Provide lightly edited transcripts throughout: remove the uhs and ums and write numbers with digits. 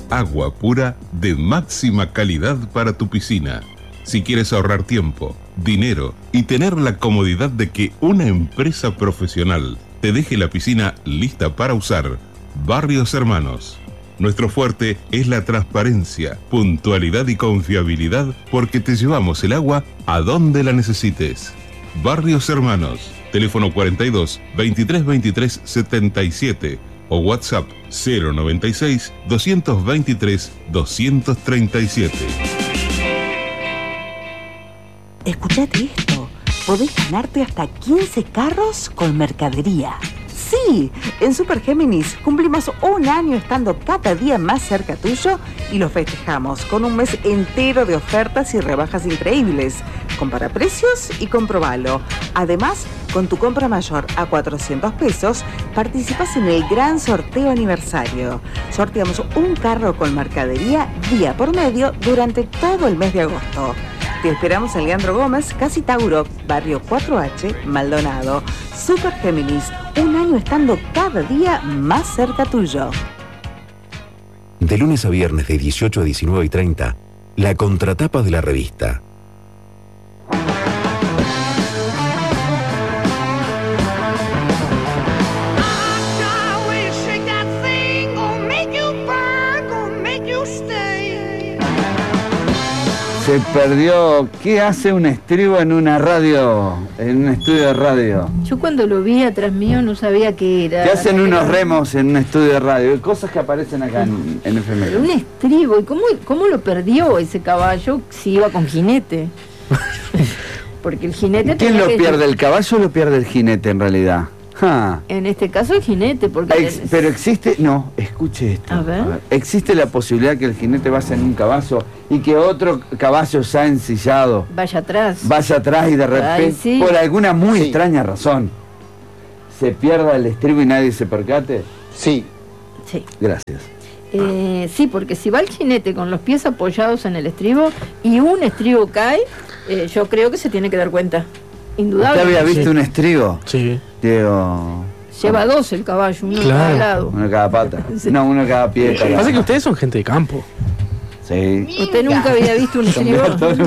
agua pura de máxima calidad para tu piscina. Si quieres ahorrar tiempo, dinero y tener la comodidad de que una empresa profesional te deje la piscina lista para usar, Barrios Hermanos. Nuestro fuerte es la transparencia, puntualidad y confiabilidad porque te llevamos el agua a donde la necesites. Barrios Hermanos, teléfono 42 23 23 77 o WhatsApp 096 223 237. Escuchate esto, podés ganarte hasta 15 carros con mercadería. Sí, en Super Géminis cumplimos un año estando cada día más cerca tuyo y lo festejamos con un mes entero de ofertas y rebajas increíbles. Compara precios y comprobalo. Además, con tu compra mayor a 400 pesos, participas en el gran sorteo aniversario. Sorteamos un carro con mercadería día por medio durante todo el mes de agosto. Te esperamos en Leandro Gómez, Casi Tauro, Barrio 4H, Maldonado. Super Géminis, un año estando cada día más cerca tuyo. De lunes a viernes de 18 a 19:30, la contratapa de la revista. Se perdió. ¿Qué hace un estribo en una radio? En un estudio de radio. Yo cuando lo vi atrás mío no sabía qué era. ¿Qué hacen unos remos en un estudio de radio? Cosas que aparecen acá en FML. Un estribo. ¿Y cómo lo perdió ese caballo si iba con jinete? Porque el jinete... ¿Quién lo pierde? ¿El caballo o lo pierde el jinete en realidad? En este caso el jinete, porque... Pero existe... No, escuche esto. A ver. ¿Existe la posibilidad que el jinete vaya en un caballo y que otro caballo ya ensillado vaya atrás y de repente, sí, por alguna muy extraña razón, se pierda el estribo y nadie se percate? Sí. Sí. Gracias. Sí, porque si va el jinete con los pies apoyados en el estribo y un estribo cae, yo creo que se tiene que dar cuenta. Indudable. ¿Usted había visto un estribo? Sí. Diego... Lleva dos el caballo, uno de cada lado. Uno de cada pata. Sí. No, uno de cada pie. Lo que pasa es que ustedes son gente de campo. Sí. ¿Usted nunca había visto un estribo?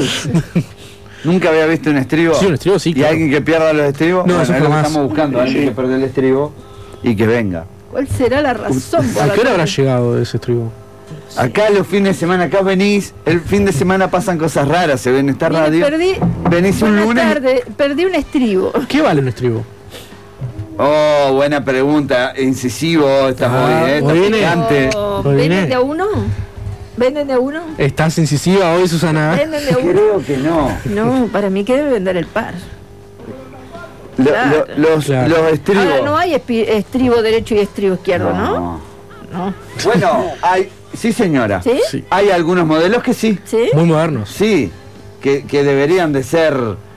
¿Nunca había visto un estribo? Sí, un estribo sí. ¿Y claro. alguien que pierda los estribos? No, Bueno, eso es lo que jamás. estamos buscando, alguien que perdió el estribo y que venga. ¿Cuál será la razón por ¿A la qué hora cual- habrá llegado ese estribo? Acá los fines de semana, acá venís, el fin de semana pasan cosas raras, se ven en esta Mire, radio. Venís un buenas lunes. tardes, perdí un estribo. ¿Qué vale un estribo? Oh, buena pregunta, incisivo, está hoy viene. picante. ¿Venden de a uno? ¿Venden de a uno? ¿Estás incisiva hoy, Susana? ¿Venden de a uno? Creo que no. No, para mí que debe vender el par. Claro. Los estribos. Ahora no hay estribo derecho y estribo izquierdo, ¿no? No. Bueno, hay... Sí, señora. ¿Sí? Sí. Hay algunos modelos que sí. ¿Sí? Muy modernos. Sí, que deberían de ser,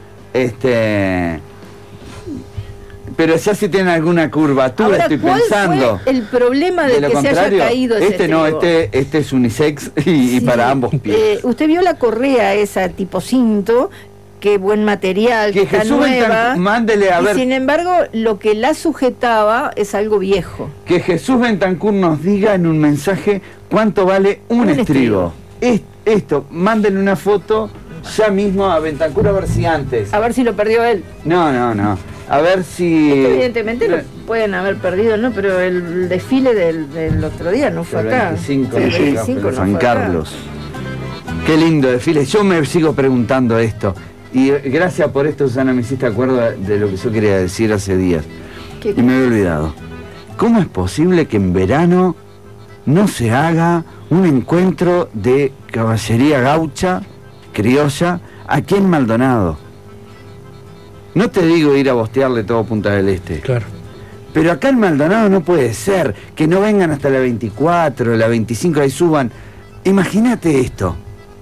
pero ya si tienen alguna curvatura, Ahora, estoy ¿cuál pensando. fue el problema de lo que se haya contrario, caído ese este no, estribo? este es unisex y Sí. para ambos pies. Usted vio la correa esa tipo cinto, qué buen material, Que está Jesús nueva. mándele a y ver, sin embargo, lo que la sujetaba es algo viejo. que Jesús Bentancur nos diga en un mensaje cuánto vale un estribo. Esto, mándenle una foto ya mismo a Bentancur a ver si antes. A ver si lo perdió él. No. A ver si... Evidentemente lo pueden haber perdido, ¿no? Pero el desfile del otro día no fue El acá. 25, El acá, 25 pero no San fue acá. Carlos. Qué lindo desfile. Yo me sigo preguntando esto. Y gracias por esto, Susana, me hiciste acuerdo de lo que yo quería decir hace días. ¿Qué Y me había olvidado. ¿Cómo es posible que en verano no se haga un encuentro de caballería gaucha, criolla, aquí en Maldonado? No te digo ir a bostearle todo Punta del Este. Claro. Pero acá en Maldonado no puede ser que no vengan hasta la 24, la 25, ahí suban. Imagínate esto.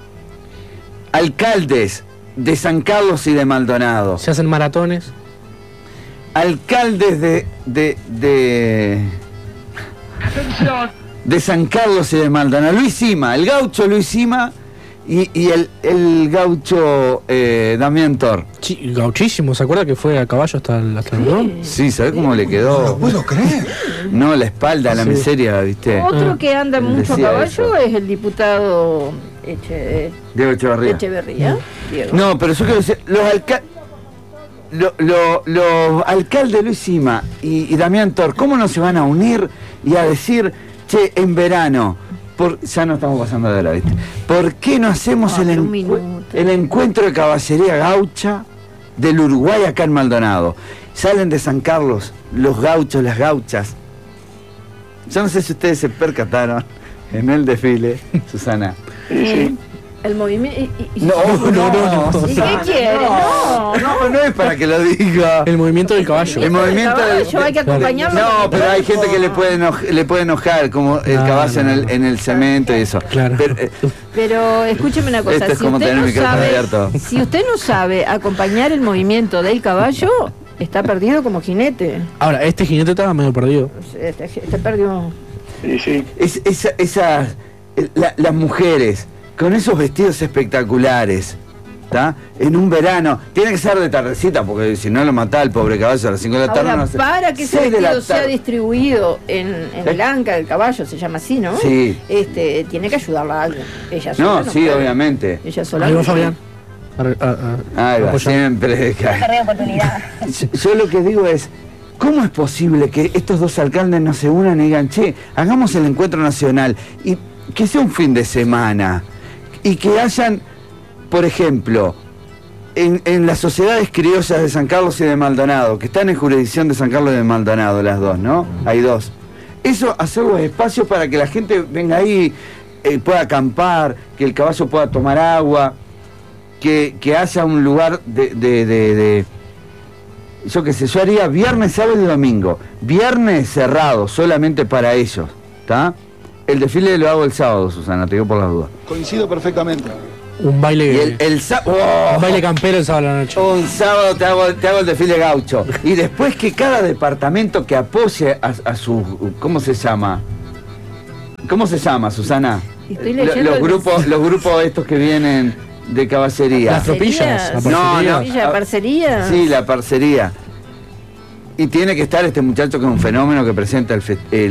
Alcaldes de San Carlos y de Maldonado. Se hacen maratones. Alcaldes de San Carlos y de Maldonado. Luis Sima, el gaucho Luis Sima, Y el gaucho Damián Thor. Sí, gauchísimo, ¿se acuerda que fue a caballo hasta el Bordón? Sí, ¿sabés cómo le quedó? No puedo creer. No, la espalda, la Sí. miseria, ¿viste? Otro que anda Él mucho a decía caballo eso. es el diputado Diego Echeverría. Echeverría. Diego. No, pero yo quiero decir, los alcaldes Luis Sima y Damián Thor, ¿cómo no se van a unir y a decir, che, en verano, ya no estamos pasando de hora, ¿viste? ¿Por qué no hacemos Ah, pero un minuto. el encuentro de caballería gaucha del Uruguay acá en Maldonado? Salen de San Carlos los gauchos, las gauchas. Yo no sé si ustedes se percataron en el desfile, Susana. El movimiento. No. ¿Y qué quiere? No es para que lo diga. El movimiento del caballo. El movimiento del- caballo, hay que acompañarlo. No, pero hay gente que le puede enojar, como el No, caballo no. en el cemento y eso. Claro. Pero escúcheme una cosa, Esto es si como usted tener no el micrófono sabe, abierto. si usted no sabe acompañar el movimiento del caballo, está perdido como jinete. Ahora, este jinete estaba medio perdido. Está perdido. Las mujeres con esos vestidos espectaculares, ¿está? En un verano, tiene que ser de tardecita, porque si no lo mata el pobre caballo a las 5 de la tarde. Ahora, no sé. para que ese 6 de la vestido sea tarde. distribuido en el anca del caballo, se llama así, ¿no? Sí. Tiene que ayudarla a alguien. Ella sola No, sí, puede. obviamente. Ella sola Ahí no va puede. Fabián. Ahí va, Apoyando. siempre. Yo lo que digo es, ¿cómo es posible que estos dos alcaldes no se unan y digan, che, hagamos el encuentro nacional y que sea un fin de semana y que hayan, por ejemplo, en las sociedades criollas de San Carlos y de Maldonado, que están en jurisdicción de San Carlos y de Maldonado, las dos, ¿no? Hay dos. Eso, hacer los espacios para que la gente venga ahí, pueda acampar, que el caballo pueda tomar agua, que haya un lugar de yo qué sé, yo haría viernes, sábado y domingo. Viernes cerrado, solamente para ellos, ¿está? El desfile lo hago el sábado, Susana, te digo por las dudas. Coincido perfectamente. Un baile. Y Un baile campero el sábado a la noche. un sábado te hago el desfile gaucho. Y después que cada departamento que apoye a su... ¿Cómo se llama? ¿Cómo se llama, Susana? Estoy leyendo Los grupos estos que vienen de caballería. Las tropillas. La parcería. ¿La parcería? Sí, la parcería. Y tiene que estar este muchacho que es un fenómeno que presenta el